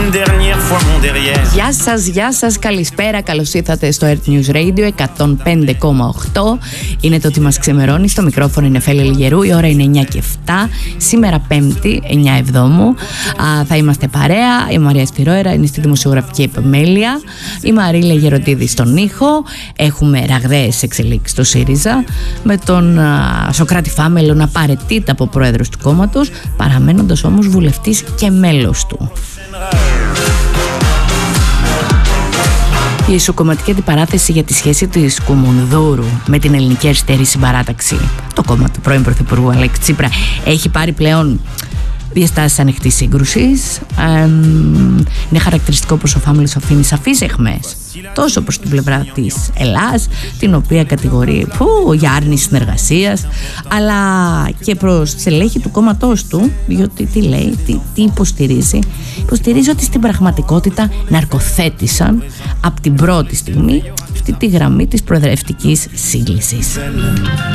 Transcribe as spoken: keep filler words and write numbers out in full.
Γεια σας, γεια σας, καλησπέρα, καλώς ήρθατε στο Earth News Radio εκατόν πέντε κόμμα οκτώ. Είναι το ότι μας ξεμερώνει, στο μικρόφωνο είναι Φέλη Λιγερού, η ώρα είναι εννιά και επτά. Σήμερα Πέμπτη, εννιά Εβδόμου. Α, θα είμαστε παρέα, η Μαρία Σπυρόερα είναι στη δημοσιογραφική επιμέλεια, η Μαρίλα Γεροντίδη στον ήχο. Έχουμε ραγδαίες εξελίξεις στο ΣΥΡΙΖΑ, με τον α, Σωκράτη Φάμελο να παραιτείται από πρόεδρος του κόμματος, παραμένοντας όμως βουλευτής και μέλος του. Η ισοκομματική αντιπαράθεση για τη σχέση της Κουμουνδούρου με την Ελληνική Αριστερή Συμπαράταξη, το κόμμα του πρώην Πρωθυπουργού Αλέξη Τσίπρα, έχει πάρει πλέον διαστάσεις ανοιχτής σύγκρουσης. Ε, είναι χαρακτηριστικό πως ο Φάμελος αφήνει σαφείς αιχμές τόσο προς την πλευρά της Ελλάς, την οποία κατηγορεί που, για άρνηση συνεργασίας, αλλά και προς τη στελέχη του κόμματός του, διότι τι λέει, τι, τι υποστηρίζει. Υποστηρίζει ότι στην πραγματικότητα ναρκοθέτησαν από την πρώτη στιγμή αυτή τη γραμμή της προεδρευτικής σύγκλησης.